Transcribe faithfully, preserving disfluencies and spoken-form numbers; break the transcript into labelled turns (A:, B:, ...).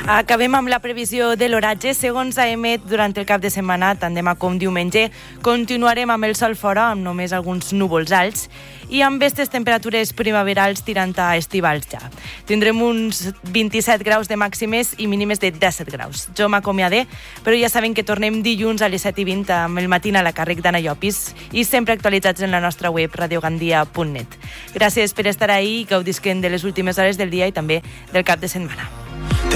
A: Acabem amb la previsió de l'oratge. Segons A E M E T, durant el cap de setmana, tant demà com diumenge, continuarem amb el sol fora, amb només alguns núvols alts, i amb aquestes temperatures primaverals tirant a estivals ja. Tindrem uns vint-i-set graus de màximes i mínimes de disset graus. Jo m'acomiadé, però ja saben que tornem dilluns a les set i vint amb el matí a la càrrec d'Anna Llopis i sempre actualitzats en la nostra web radiogandia punt net. Gràcies per estar ahí i gaudisquen de les últimes hores del dia i també del cap de setmana.